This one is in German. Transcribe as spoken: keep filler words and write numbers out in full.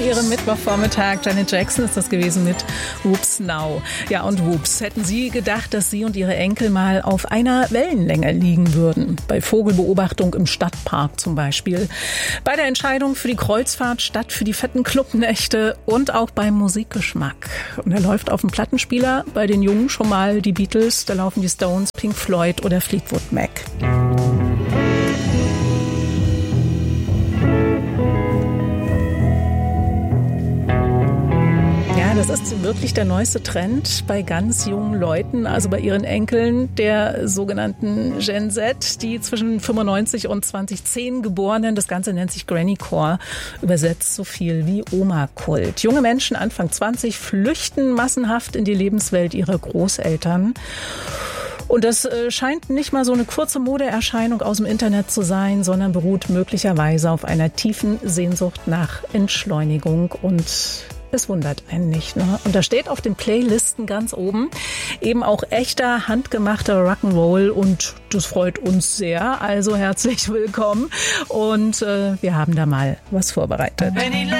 ihrem Mittwochvormittag. Janet Jackson ist das gewesen mit Whoops Now. Ja, und Whoops. Hätten Sie gedacht, dass Sie und Ihre Enkel mal auf einer Wellenlänge liegen würden? Bei Vogelbeobachtung im Stadtpark zum Beispiel. Bei der Entscheidung für die Kreuzfahrt statt für die fetten Clubnächte und auch beim Musikgeschmack. Und er läuft auf dem Plattenspieler. Bei den Jungen schon mal die Beatles, da laufen die Stones, Pink Floyd oder Fleetwood Mac. Das ist wirklich der neueste Trend bei ganz jungen Leuten, also bei ihren Enkeln, der sogenannten Gen Z, die zwischen fünfundneunzig und zweitausendzehn Geborenen. Das Ganze nennt sich Grannycore, übersetzt so viel wie Oma-Kult. Junge Menschen Anfang zwanzig flüchten massenhaft in die Lebenswelt ihrer Großeltern. Und das scheint nicht mal so eine kurze Modeerscheinung aus dem Internet zu sein, sondern beruht möglicherweise auf einer tiefen Sehnsucht nach Entschleunigung und es wundert einen nicht, ne? Und da steht auf den Playlisten ganz oben eben auch echter, handgemachter Rock'n'Roll und das freut uns sehr. Also herzlich willkommen und äh, wir haben da mal was vorbereitet.